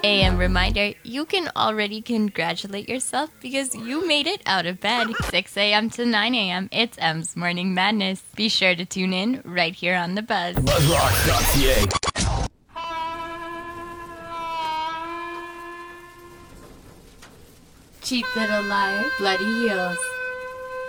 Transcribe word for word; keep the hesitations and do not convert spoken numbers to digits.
A M reminder, you can already congratulate yourself because you made it out of bed. six a.m. to nine a.m. It's M's Morning Madness. Be sure to tune in right here on The Buzz. Buzzrocks dot c a. Cheap Little Liar, Bloody Heels.